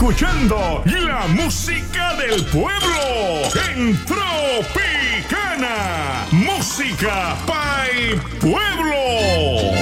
escuchando la música del pueblo en Tropicana. Música Pay Pueblo.